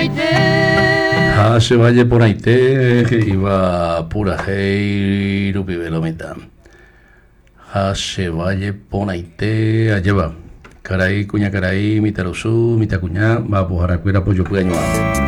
Hase valle por aite, iba pura hei rupibelomita. Hase valle por aite, allá va. Caray, cuña caray, mita rusu, mita cuña, va a pujar a cuira pollo cuña.